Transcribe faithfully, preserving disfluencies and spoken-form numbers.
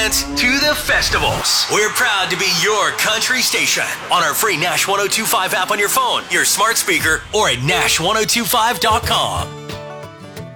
events to the festivals. We're proud to be your country station on our free Nash ten twenty-five app on your phone, your smart speaker, or at Nash ten twenty-five dot com.